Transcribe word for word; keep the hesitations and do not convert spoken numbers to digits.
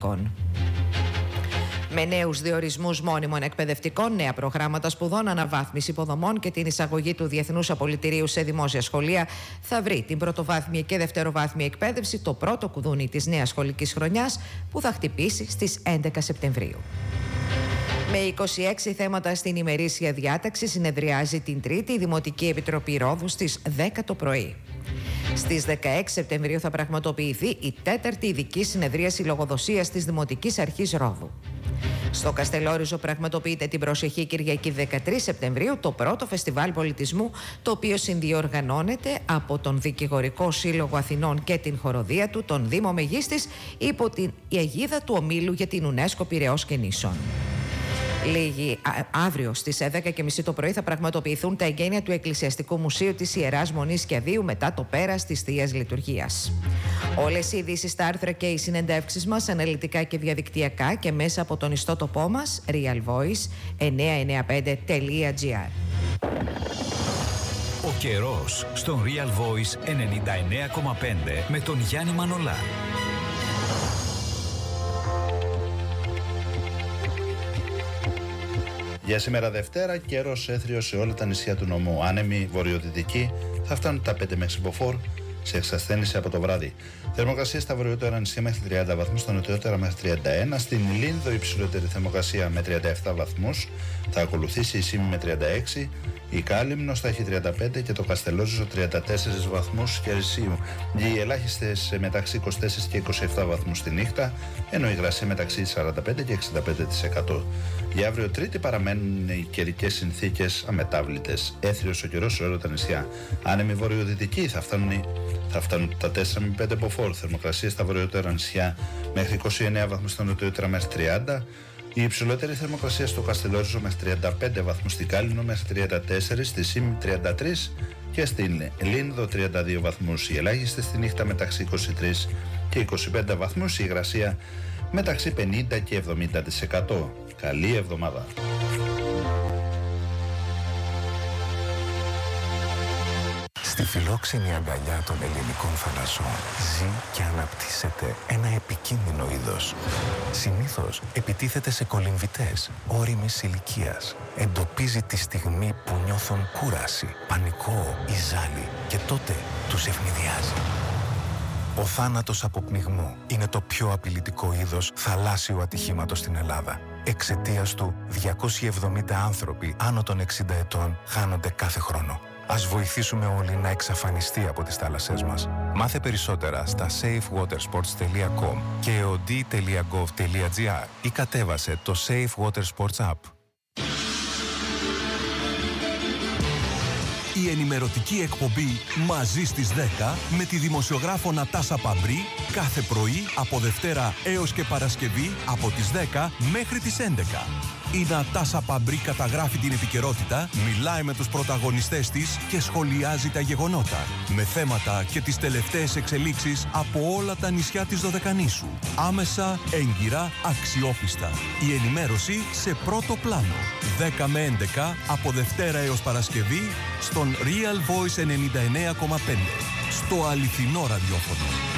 εκπαιδευτικών. Με νέους διορισμούς μόνιμων εκπαιδευτικών, νέα προγράμματα σπουδών, αναβάθμιση υποδομών και την εισαγωγή του Διεθνούς Απολυτηρίου σε δημόσια σχολεία, θα βρει την πρωτοβάθμια και δευτεροβάθμια εκπαίδευση το πρώτο κουδούνι της νέας σχολικής χρονιάς που θα χτυπήσει στις έντεκα Σεπτεμβρίου. Με είκοσι έξι θέματα στην ημερήσια διάταξη συνεδριάζει την Τρίτη η Δημοτική Επιτροπή Ρόδου στις δέκα το πρωί. Στις δεκαέξι Σεπτεμβρίου θα πραγματοποιηθεί η τέταρτη ειδική συνεδρίαση λογοδοσίας της Δημοτικής Αρχής Ρόδου. Στο Καστελόριζο πραγματοποιείται την προσεχή Κυριακή δεκατρείς Σεπτεμβρίου το πρώτο φεστιβάλ πολιτισμού, το οποίο συνδιοργανώνεται από τον Δικηγορικό Σύλλογο Αθηνών και την χοροδία του, τον Δήμο Μεγίστης, υπό την αιγίδα του Ομίλου για την UNESCO Πειραιώς και Νήσων. Λίγοι αύριο στις δέκα και μισή το πρωί θα πραγματοποιηθούν τα εγγένεια του Εκκλησιαστικού Μουσείου της Ιεράς Μονής Κιαδίου μετά το πέρας της Θείας Λειτουργίας. Όλες οι ειδήσεις, τα άρθρα και οι συνεντεύξεις μας αναλυτικά και διαδικτυακά και μέσα από τον ιστότοπό μας real voice εννιακόσια ενενήντα πέντε τελεία gr. Ο καιρός στον Real Voice ενενήντα εννέα κόμμα πέντε με τον Γιάννη Μανολά. Για σήμερα Δευτέρα, καιρός έθριος σε όλα τα νησιά του νομού. Άνεμοι βορειοδυτικοί θα φτάνουν τα πέντε μέχρι Μποφόρ, σε εξασθένηση από το βράδυ. Θερμοκρασία στα βορειότερα νησιά μέχρι τριάντα βαθμούς, στα νοτιότερα μέχρι τριάντα ένα. Στην Λίνδο υψηλότερη θερμοκρασία με τριάντα επτά βαθμούς. Θα ακολουθήσει η Σύμη με τριάντα έξι, η Κάλυμνος θα έχει τριάντα πέντε και το Καστελόριζο τριάντα τέσσερις βαθμούς Κελσίου. Οι ελάχιστες μεταξύ είκοσι τέσσερα και είκοσι επτά βαθμούς τη νύχτα, ενώ η υγρασία μεταξύ σαράντα πέντε και εξήντα πέντε τοις εκατό. Για αύριο Τρίτη παραμένουν οι καιρικές συνθήκες αμετάβλητες. Έθριος ο καιρός σε όλα τα νησιά. Άνεμοι βορειοδυτικοί θα φτάνουν, θα φτάνουν τα τέσσερα με πέντε μποφόρ. Θερμοκρασία στα βορειότερα νησιά μέχρι είκοσι εννέα βαθμούς, στα νοτιότερα μέχρι τριάντα. Η υψηλότερη θερμοκρασία στο Καστελόριζο μέχρι τριάντα πέντε βαθμούς, στην Κάλυμνο μέχρι τριάντα τέσσερα, στη Σύμη τριάντα τρία και στην Λίνδο τριάντα δύο βαθμούς. Η ελάχιστη στη νύχτα μεταξύ είκοσι τρία και είκοσι πέντε βαθμούς, η υγρασία μεταξύ πενήντα και εβδομήντα τοις εκατό. Καλή εβδομάδα. Στη φιλόξενη αγκαλιά των ελληνικών θαλασσών ζει και αναπτύσσεται ένα επικίνδυνο είδος. Συνήθως επιτίθεται σε κολυμβητές όριμης ηλικίας. Εντοπίζει τη στιγμή που νιώθουν κούραση, πανικό ή ζάλι και τότε τους ευνηδιάζει. Ο θάνατος από πνιγμό είναι το πιο απειλητικό είδος θαλάσσιου ατυχήματος στην Ελλάδα. Εξαιτίας του, διακόσιοι εβδομήντα άνθρωποι άνω των εξήντα ετών χάνονται κάθε χρόνο. Ας βοηθήσουμε όλοι να εξαφανιστεί από τις θάλασσές μας. Μάθε περισσότερα στα safe water sports τελεία com και e o d τελεία gov τελεία gr ή κατέβασε το Safe Water Sports App. Η ενημερωτική εκπομπή «Μαζί στις δέκα» με τη δημοσιογράφο Νατάσα Παμπρή κάθε πρωί από Δευτέρα έως και Παρασκευή από τις δέκα μέχρι τις έντεκα. Η Νατάσα Παμπρή καταγράφει την επικαιρότητα, μιλάει με τους πρωταγωνιστές της και σχολιάζει τα γεγονότα με θέματα και τις τελευταίες εξελίξεις από όλα τα νησιά της Δωδεκανήσου. Άμεσα, έγκυρα, αξιόπιστα. Η ενημέρωση σε πρώτο πλάνο. δέκα με έντεκα από Δευτέρα έως Παρασκευή στον Real Voice ενενήντα εννέα κόμμα πέντε. Στο αληθινό ραδιόφωνο.